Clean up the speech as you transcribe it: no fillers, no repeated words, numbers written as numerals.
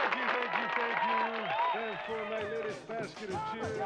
Thank you, thank you, thank you. And for my latest basket of cheer,